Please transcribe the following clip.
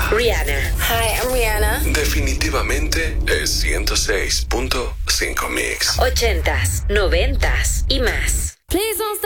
Rihanna. Hi, I'm Rihanna. Definitivamente es 106.5 Mix. 80s, 90s y más. Please don't stop.